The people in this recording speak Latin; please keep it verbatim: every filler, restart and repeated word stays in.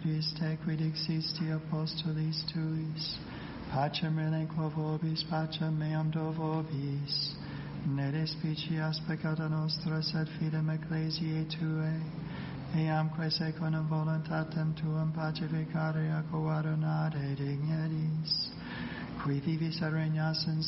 Christe, quid existi apostolis tuis, pacem relinquo vobis, pacem meam do vobis, ne despicias peccata nostra, sed fidem ecclesiae Tuae, eamque secundum voluntatem Tuam pacificare ac coadunare digneris, qui vivis et regnas in